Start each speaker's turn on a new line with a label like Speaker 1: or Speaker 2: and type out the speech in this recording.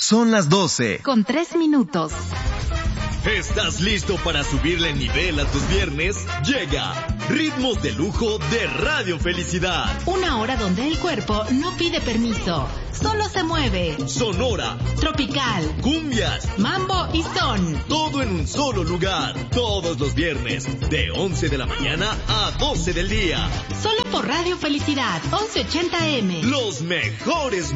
Speaker 1: Son las 12.
Speaker 2: Con 3 minutos.
Speaker 3: ¿Estás listo para subirle nivel a tus viernes? Llega Ritmos de Lujo de Radio Felicidad.
Speaker 2: Una hora donde el cuerpo no pide permiso, solo se mueve.
Speaker 3: Sonora,
Speaker 2: tropical,
Speaker 3: cumbias,
Speaker 2: mambo y son.
Speaker 3: Todo en un solo lugar. Todos los viernes, de 11 de la mañana a 12 del día.
Speaker 2: Solo por Radio Felicidad, 1180 AM.
Speaker 3: Los mejores